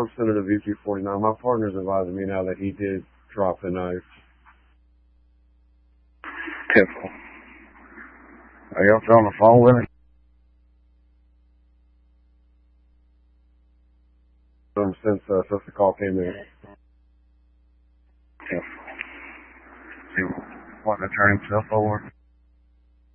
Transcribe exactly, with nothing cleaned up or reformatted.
I'm sending a V P forty-nine. My partner's advising me now that he did drop the knife. Careful. Are you up there on the phone with me? Um, since, uh, since the call came in. Careful. See, want to turn himself over?